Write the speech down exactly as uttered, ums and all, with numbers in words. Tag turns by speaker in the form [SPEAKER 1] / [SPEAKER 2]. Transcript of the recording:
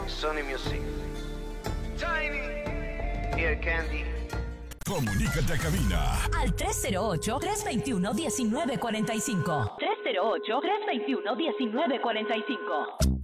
[SPEAKER 1] Sony Music. Tiny. Ear Candy.
[SPEAKER 2] Comunícate a cabina
[SPEAKER 3] al tres cero ocho, tres dos uno, uno nueve cuatro cinco. tres cero ocho, tres dos uno, uno nueve cuatro cinco.